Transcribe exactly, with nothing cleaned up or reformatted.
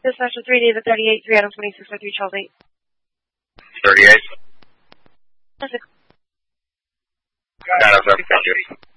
Dispatcher three, David thirty-eight, three Adam twenty-six oh three, Charles eight. thirty-eight. That's a... Adam thirty-eight.